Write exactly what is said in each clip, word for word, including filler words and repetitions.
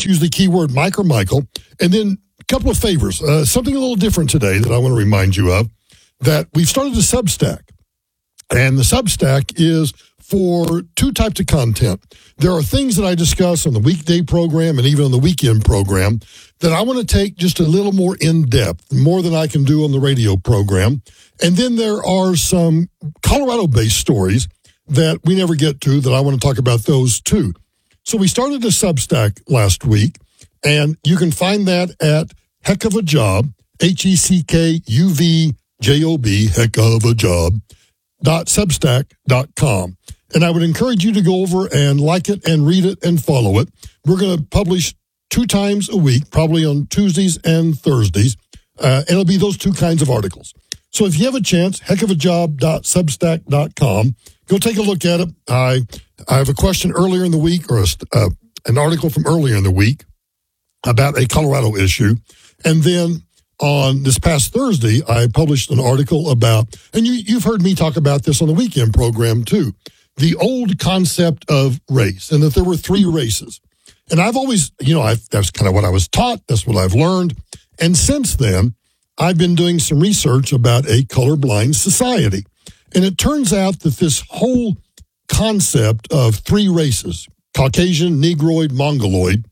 Just use the keyword Mike or Michael. And then a couple of favors. Uh, something a little different today that I want to remind you of, that we've started a Substack. And the Substack is for two types of content. There are things that I discuss on the weekday program and even on the weekend program that I want to take just a little more in-depth, more than I can do on the radio program. And then there are some Colorado-based stories that we never get to that I want to talk about those too. So we started a Substack last week, and you can find that at Heck of a Job, H E C K U V J O B, Heck of a Job, dot substack dot com. And I would encourage you to go over and like it and read it and follow it. We're going to publish two times a week, probably on Tuesdays and Thursdays. Uh, and it'll be those two kinds of articles. So if you have a chance, heck of a job dot substack dot com, go take a look at it. I I have a question earlier in the week, or a, uh, an article from earlier in the week about a Colorado issue. And then on this past Thursday, I published an article about, and you, you've heard me talk about this on the weekend program too, the old concept of race, and that there were three races. And I've always, you know, I've, that's kind of what I was taught. That's what I've learned. And since then, I've been doing some research about a colorblind society. And it turns out that this whole concept of three races, Caucasian, Negroid, Mongoloid,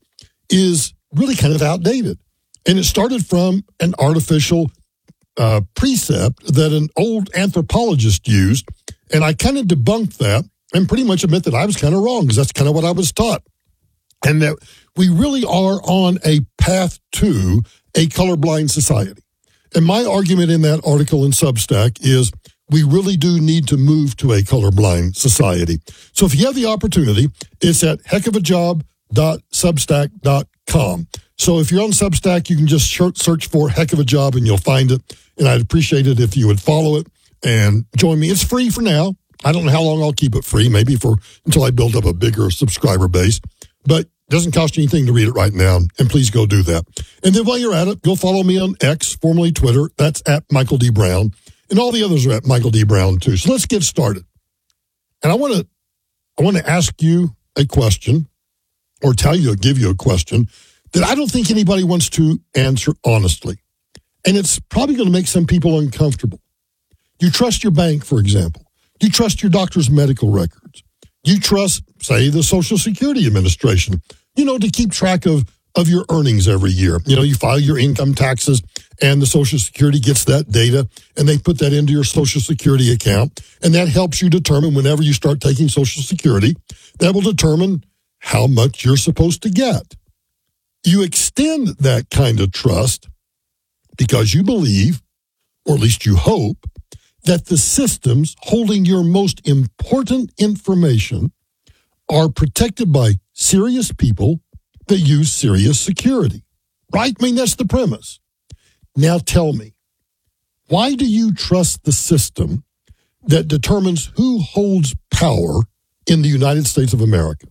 is really kind of outdated. And it started from an artificial uh, precept that an old anthropologist used. And I kind of debunked that and pretty much admit that I was kind of wrong, because that's kind of what I was taught. And that we really are on a path to a colorblind society. And my argument in that article in Substack is we really do need to move to a colorblind society. So if you have the opportunity, it's at heck of a job dot substack dot com. So if you're on Substack, you can just search for Heck of a Job and you'll find it. And I'd appreciate it if you would follow it and join me. It's free for now. I don't know how long I'll keep it free, maybe for until I build up a bigger subscriber base. But it doesn't cost you anything to read it right now, and please go do that. And then while you're at it, go follow me on X, formerly Twitter. That's at Michael D. Brown. And all the others are at Michael D. Brown too. So let's get started. And I want to I want to ask you a question, or tell you, or give you a question that I don't think anybody wants to answer honestly. And it's probably going to make some people uncomfortable. Do you trust your bank, for example? Do you trust your doctor's medical records? Do you trust, say, the Social Security Administration, you know, to keep track of, of your earnings every year? You know, you file your income taxes and the Social Security gets that data and they put that into your Social Security account. And that helps you determine whenever you start taking Social Security, that will determine how much you're supposed to get. You extend that kind of trust because you believe, or at least you hope, that the systems holding your most important information are protected by serious people that use serious security, right? I mean, that's the premise. Now tell me, why do you trust the system that determines who holds power in the United States of America?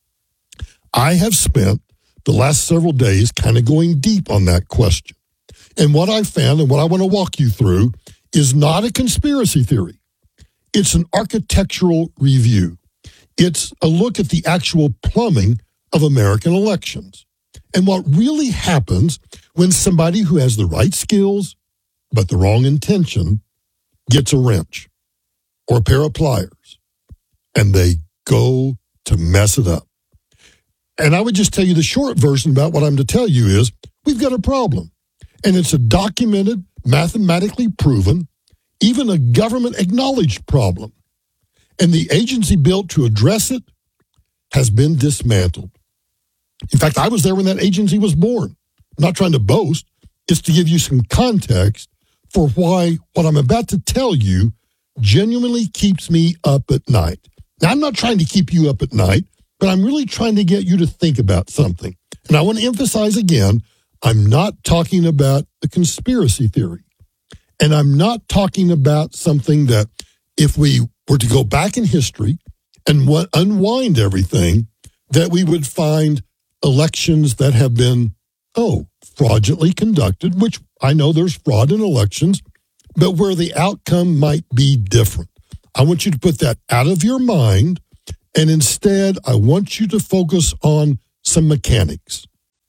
I have spent the last several days kind of going deep on that question. And what I found, and what I want to walk you through, is not a conspiracy theory. It's an architectural review. It's a look at the actual plumbing of American elections and what really happens when somebody who has the right skills but the wrong intention gets a wrench or a pair of pliers and they go to mess it up. And I would just tell you the short version about what I'm to tell you is we've got a problem. And it's a documented, mathematically proven, even a government-acknowledged problem. And the agency built to address it has been dismantled. In fact, I was there when that agency was born. I'm not trying to boast. It's to give you some context for why what I'm about to tell you genuinely keeps me up at night. Now, I'm not trying to keep you up at night, but I'm really trying to get you to think about something. And I want to emphasize again, I'm not talking about a conspiracy theory. And I'm not talking about something that if we were to go back in history and unwind everything, that we would find elections that have been, oh, fraudulently conducted, which I know there's fraud in elections, but where the outcome might be different. I want you to put that out of your mind, and instead I want you to focus on some mechanics.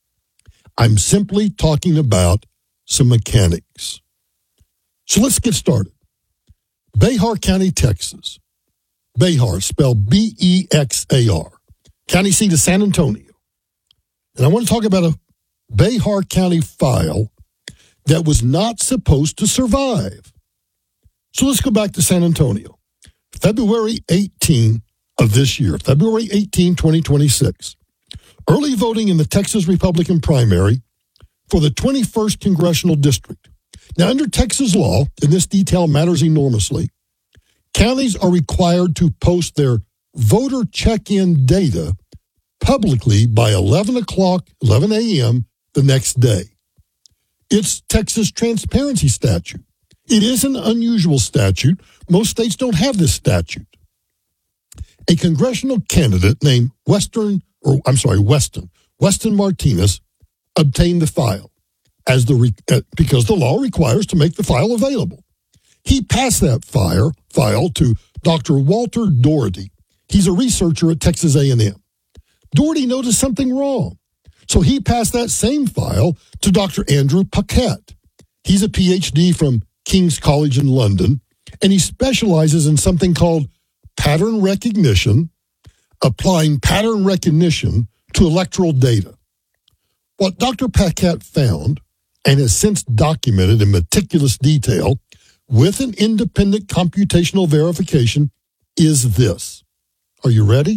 I'm simply talking about some mechanics. So let's get started. Bexar County, Texas. Bexar, spelled B E X A R. County seat of San Antonio. And I want to talk about a Bexar County file that was not supposed to survive. So let's go back to San Antonio. February eighteenth of this year, February eighteenth, twenty twenty-six. Early voting in the Texas Republican primary for the twenty-first Congressional District. Now, under Texas law, and this detail matters enormously, counties are required to post their voter check-in data publicly by eleven o'clock, eleven a.m. the next day. It's Texas transparency statute. It is an unusual statute. Most states don't have this statute. A congressional candidate named Western, or I'm sorry, Weston, Weston Martinez obtained the file as the re, uh, because the law requires to make the file available. He passed that file, file to Doctor Walter Doherty. He's a researcher at Texas A and M. Doherty noticed something wrong, so he passed that same file to Doctor Andrew Paquette. He's a P H D from King's College in London, and he specializes in something called pattern recognition, applying pattern recognition to electoral data. What Doctor Paquette found, and has since documented in meticulous detail with an independent computational verification, is this. Are you ready?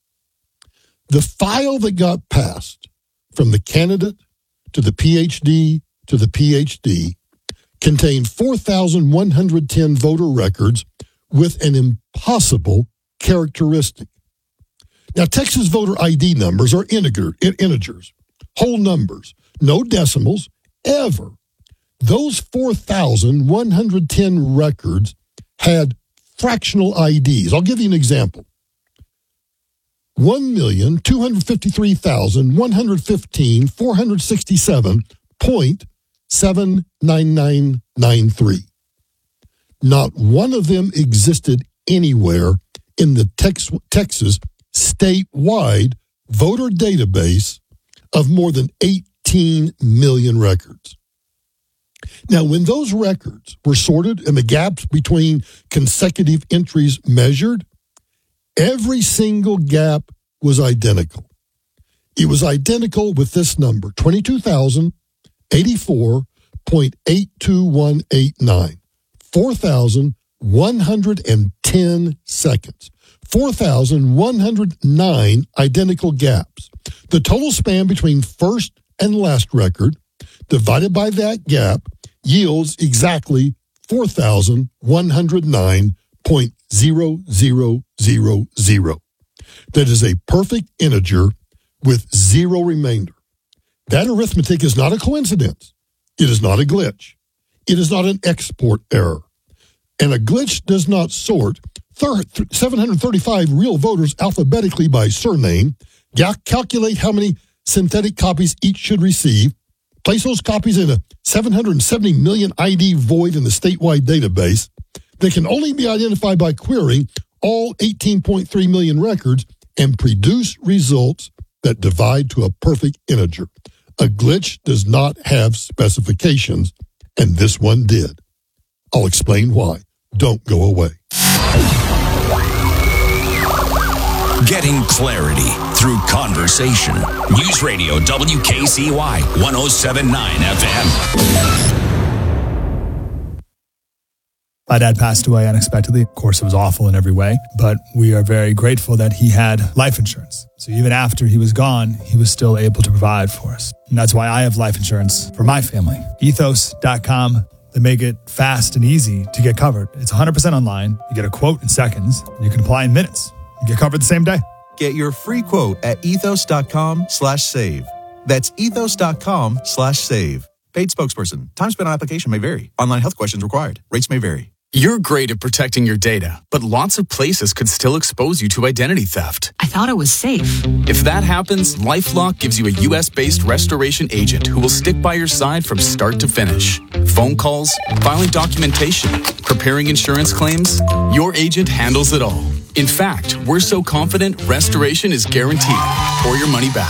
The file that got passed from the candidate to the P H D to the P H D contained four thousand one hundred ten voter records with an impossible characteristic. Now, Texas voter I D numbers are integer, integers, whole numbers, no decimals, ever. Those four thousand one hundred ten records had fractional I Ds. I'll give you an example. one million two hundred fifty-three thousand one hundred fifteen four hundred sixty-seven point seven nine nine nine three. Not one of them existed anywhere in the Tex- Texas statewide voter database of more than eighteen million records. Now, when those records were sorted and the gaps between consecutive entries measured, every single gap was identical. It was identical with this number, twenty-two thousand eighty-four point eight two one eight nine, four thousand one hundred ten seconds, four thousand one hundred nine identical gaps. The total span between first and last record divided by that gap yields exactly four thousand one hundred nine point zero zero zero zero. That is a perfect integer with zero remainder. That arithmetic is not a coincidence. It is not a glitch. It is not an export error. And a glitch does not sort seven hundred thirty-five real voters alphabetically by surname, calculate how many synthetic copies each should receive, place those copies in a seven hundred seventy million I D void in the statewide database that can only be identified by querying all eighteen point three million records and produce results that divide to a perfect integer. A glitch does not have specifications, and this one did. I'll explain why. Don't go away. Getting clarity through conversation. News Radio W K C Y one oh seven point nine F M. My dad passed away unexpectedly. Of course, it was awful in every way, but we are very grateful that he had life insurance. So even after he was gone, he was still able to provide for us. And that's why I have life insurance for my family. ethos dot com. They make it fast and easy to get covered. It's one hundred percent online. You get a quote in seconds. You can apply in minutes. You get covered the same day. Get your free quote at ethos dot com slash save. That's ethos dot com slash save. Paid spokesperson. Time spent on application may vary. Online health questions required. Rates may vary. You're great at protecting your data, but lots of places could still expose you to identity theft. I thought it was safe. If that happens, LifeLock gives you a U S-based restoration agent who will stick by your side from start to finish. Phone calls, filing documentation, preparing insurance claims, your agent handles it all. In fact, we're so confident restoration is guaranteed or your money back.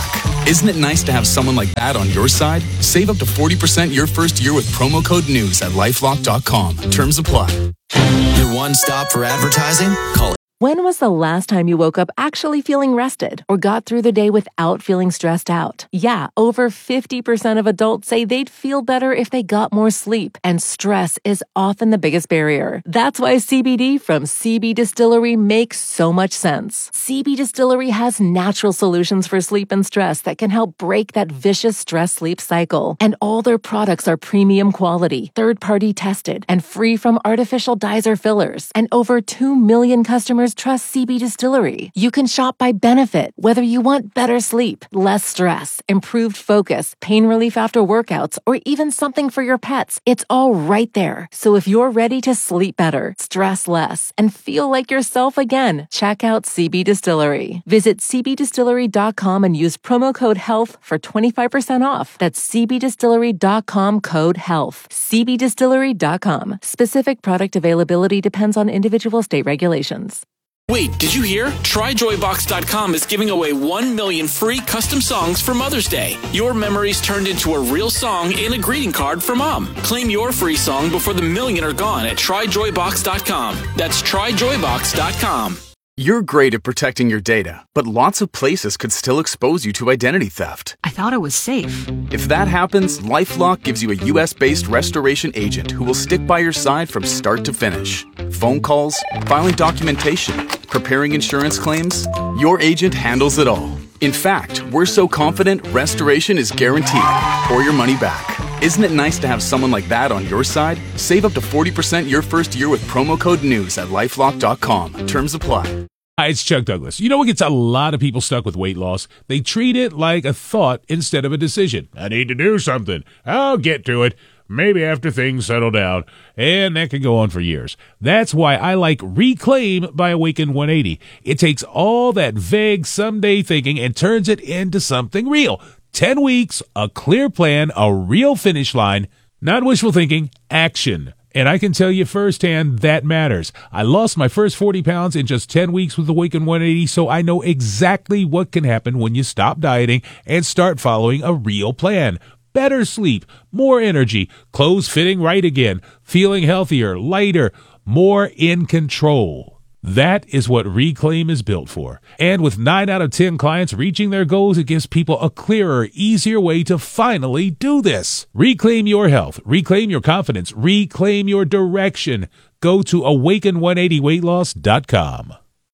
Isn't it nice to have someone like that on your side? Save up to forty percent your first year with promo code NEWS at lifelock dot com. Terms apply. Your one stop for advertising? Call When was the last time you woke up actually feeling rested or got through the day without feeling stressed out? Yeah, over fifty percent of adults say they'd feel better if they got more sleep, and stress is often the biggest barrier. That's why C B D from C B Distillery makes so much sense. C B Distillery has natural solutions for sleep and stress that can help break that vicious stress-sleep cycle. And all their products are premium quality, third-party tested, and free from artificial dyes or fillers. And over two million customers trust C B Distillery. You can shop by benefit, whether you want better sleep, less stress, improved focus, pain relief after workouts, or even something for your pets. It's all right there. So if you're ready to sleep better, stress less, and feel like yourself again, check out C B Distillery. Visit c b distillery dot com and use promo code HEALTH for twenty-five percent off. That's c b distillery dot com code HEALTH. c b distillery dot com. Specific product availability depends on individual state regulations. Wait, did you hear? Try joy box dot com is giving away one million free custom songs for Mother's Day. Your memories turned into a real song and a greeting card for Mom. Claim your free song before the million are gone at try joy box dot com. That's try joy box dot com. You're great at protecting your data, but lots of places could still expose you to identity theft. I thought it was safe. If that happens, LifeLock gives you a U S-based restoration agent who will stick by your side from start to finish. Phone calls, filing documentation, preparing insurance claims, your agent handles it all. In fact, we're so confident restoration is guaranteed or your money back. Isn't it nice to have someone like that on your side? Save up to forty percent your first year with promo code NEWS at lifelock dot com. Terms apply. Hi, it's Chuck Douglas. You know what gets a lot of people stuck with weight loss? They treat it like a thought instead of a decision. I need to do something. I'll get to it. Maybe after things settle down. And that can go on for years. That's why I like Reclaim by Awaken one eighty. It takes all that vague someday thinking and turns it into something real. Ten weeks, a clear plan, a real finish line, not wishful thinking, action. And I can tell you firsthand that matters. I lost my first forty pounds in just ten weeks with Awaken one eighty, so I know exactly what can happen when you stop dieting and start following a real plan. Better sleep, more energy, clothes fitting right again, feeling healthier, lighter, more in control. That is what Reclaim is built for. And with nine out of ten clients reaching their goals, it gives people a clearer, easier way to finally do this. Reclaim your health. Reclaim your confidence. Reclaim your direction. Go to awaken one eighty weight loss dot com.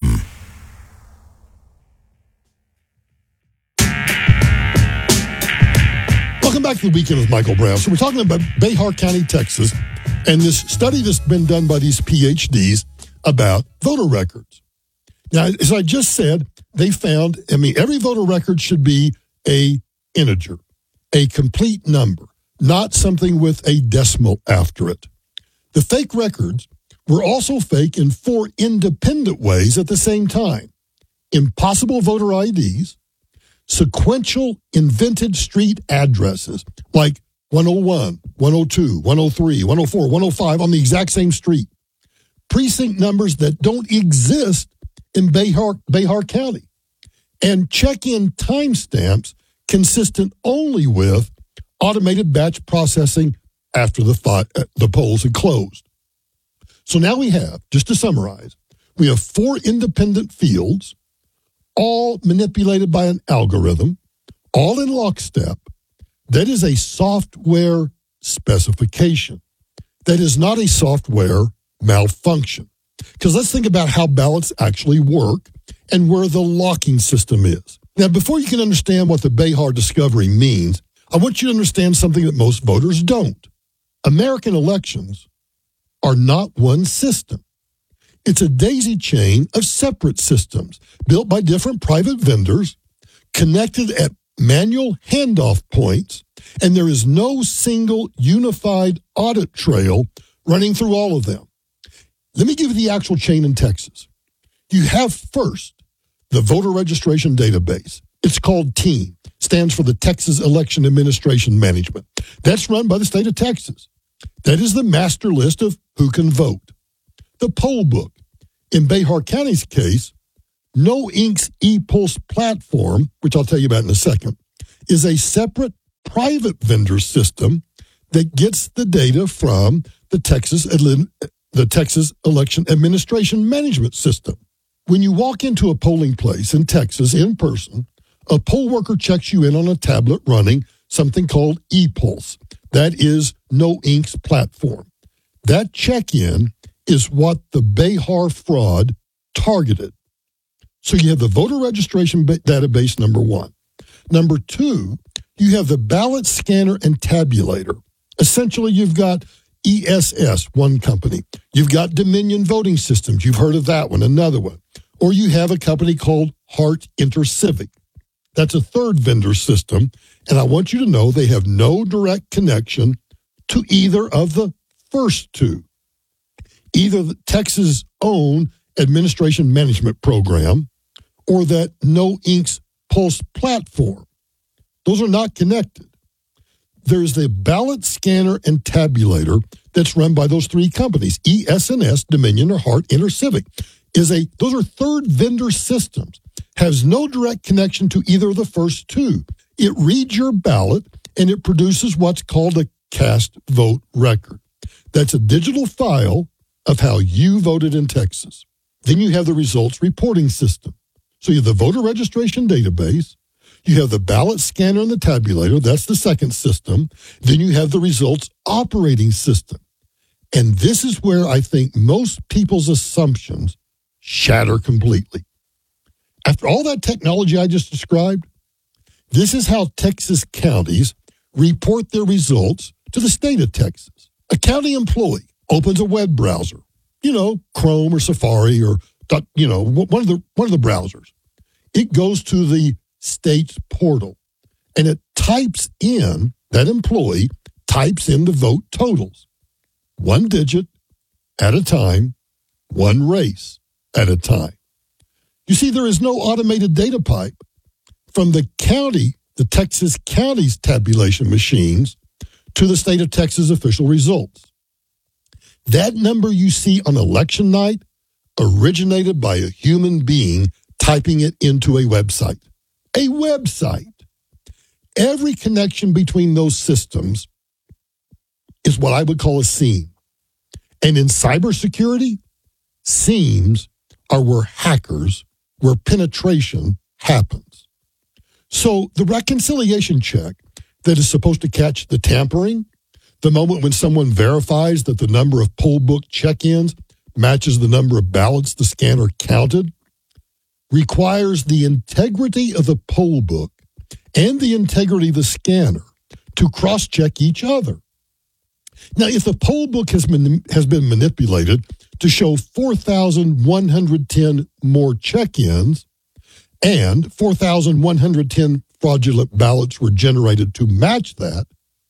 Welcome back to the Weekend with Michael Brown. So we're talking about Behar County, Texas, and this study that's been done by these P H Ds about voter records. Now, as I just said, they found, I mean, every voter record should be a integer, a complete number, not something with a decimal after it. The fake records were also fake in four independent ways at the same time. Impossible voter I Ds, sequential invented street addresses, like one oh one, one oh two, one oh three, one oh four, one oh five on the exact same street. Precinct numbers that don't exist in Behar, Behar County, and check-in timestamps consistent only with automated batch processing after the, fi- the polls had closed. So now we have, just to summarize, we have four independent fields, all manipulated by an algorithm, all in lockstep. That is a software specification. That is not a software malfunction. Because let's think about how ballots actually work and where the locking system is. Now, before you can understand what the Behar discovery means, I want you to understand something that most voters don't. American elections are not one system. It's a daisy chain of separate systems built by different private vendors, connected at manual handoff points, and there is no single unified audit trail running through all of them. Let me give you the actual chain in Texas. You have first the voter registration database. It's called TEAM, stands for the Texas Election Administration Management. That's run by the state of Texas. That is the master list of who can vote. The poll book. In Behar County's case, No Ink's ePulse platform, which I'll tell you about in a second, is a separate private vendor system that gets the data from the Texas the Texas Election Administration Management System. When you walk into a polling place in Texas in person, a poll worker checks you in on a tablet running something called ePulse. That is No Ink's platform. That check-in is what the Behar fraud targeted. So you have the voter registration ba- database, number one. Number two, you have the ballot scanner and tabulator. Essentially, you've got E S S, one company. You've got Dominion Voting Systems. You've heard of that one, another one. Or you have a company called Hart InterCivic. That's a third vendor system. And I want you to know they have no direct connection to either of the first two. Either the Texas' own administration management program or that No Ink's Pulse platform. Those are not connected. There's the ballot scanner and tabulator that's run by those three companies, E S N S, Dominion, or Hart InterCivic. Is a those are third vendor systems. Has no direct connection to either of the first two. It reads your ballot and it produces what's called a cast vote record. That's a digital file of how you voted in Texas. Then you have the results reporting system. So you have the voter registration database. You have the ballot scanner and the tabulator. That's the second system. Then you have the results operating system. And this is where I think most people's assumptions shatter completely. After all that technology I just described, this is how Texas counties report their results to the state of Texas. A county employee opens a web browser, you know, Chrome or Safari or, you know, one of the one of the browsers. It goes to the state's portal and it types in, that employee types in the vote totals, one digit at a time, one race at a time. You see, there is no automated data pipe from the county, the Texas county's tabulation machines, to the state of Texas official results. That number you see on election night originated by a human being typing it into a website. A website. Every connection between those systems is what I would call a seam. And in cybersecurity, seams are where hackers, where penetration happens. So the reconciliation check that is supposed to catch the tampering, the moment when someone verifies that the number of poll book check-ins matches the number of ballots the scanner counted, requires the integrity of the poll book and the integrity of the scanner to cross-check each other. Now, if the poll book has been, has been manipulated to show four thousand one hundred ten more check-ins and four thousand one hundred ten fraudulent ballots were generated to match that,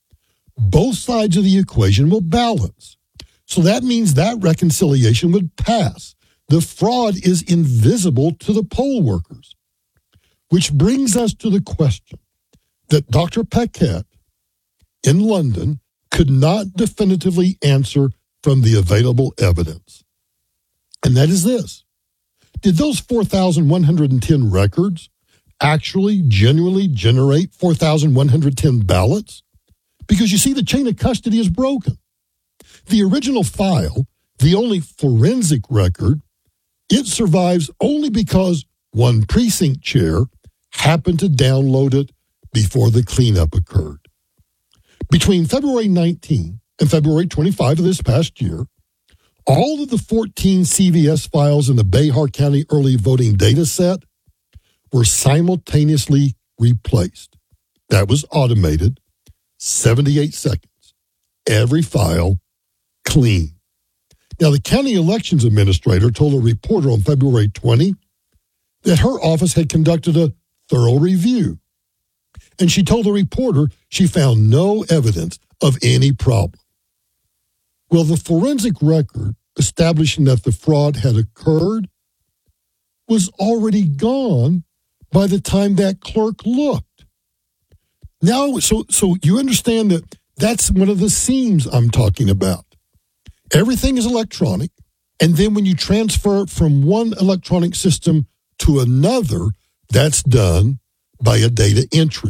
both sides of the equation will balance. So that means that reconciliation would pass. The fraud is invisible to the poll workers, which brings us to the question that Doctor Paquette in London could not definitively answer from the available evidence. And that is this. Did those four thousand one hundred ten records actually genuinely generate four thousand one hundred ten ballots? Because you see, the chain of custody is broken. The original file, the only forensic record, it survives only because one precinct chair happened to download it before the cleanup occurred. Between February nineteenth and February twenty-fifth of this past year, all of the fourteen C V S files in the Behar County early voting data set were simultaneously replaced. That was automated, seventy-eight seconds. Every file clean. Now, the county elections administrator told a reporter on February twentieth that her office had conducted a thorough review. And she told the reporter she found no evidence of any problem. Well, the forensic record establishing that the fraud had occurred was already gone by the time that clerk looked. Now, so, so you understand that that's one of the seams I'm talking about. Everything is electronic, and then when you transfer it from one electronic system to another, that's done by a data entry.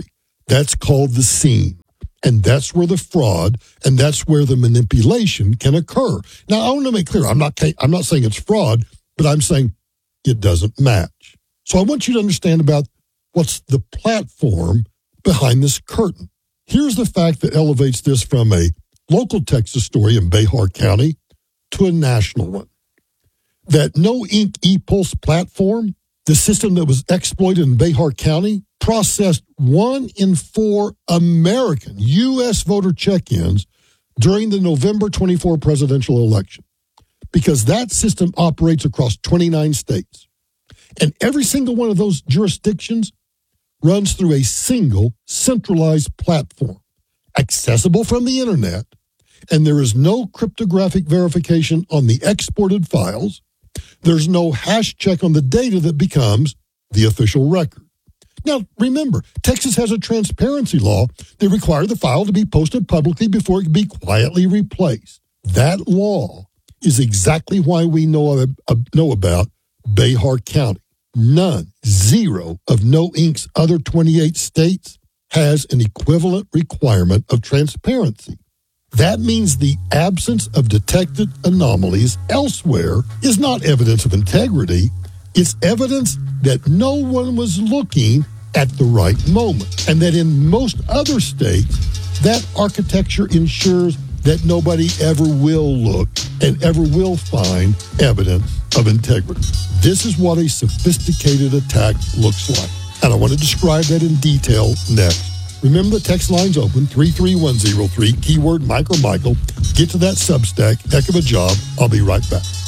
That's called the seam. And that's where the fraud and that's where the manipulation can occur. Now, I want to make clear, I'm not, I'm not saying it's fraud, but I'm saying it doesn't match. So I want you to understand about what's the platform behind this curtain. Here's the fact that elevates this from a local Texas story in Behar County to a national one. That No Ink ePulse platform, the system that was exploited in Behar County, processed one in four American U S voter check-ins during the November twenty-fourth presidential election, because that system operates across twenty-nine states. And every single one of those jurisdictions runs through a single centralized platform, accessible from the internet, and there is no cryptographic verification on the exported files. There's no hash check on the data that becomes the official record. Now, remember, Texas has a transparency law that requires the file to be posted publicly before it can be quietly replaced. That law is exactly why we know, uh, know about Behar County. None, zero of No Ink's other twenty-eight states has an equivalent requirement of transparency. That means the absence of detected anomalies elsewhere is not evidence of integrity. It's evidence that no one was looking at the right moment. And that in most other states, that architecture ensures that nobody ever will look and ever will find evidence of integrity. This is what a sophisticated attack looks like. And I want to describe that in detail next. Remember, the text line's open, three three one zero three, keyword Mike or Michael. Get to that Substack. Heck of a job. I'll be right back.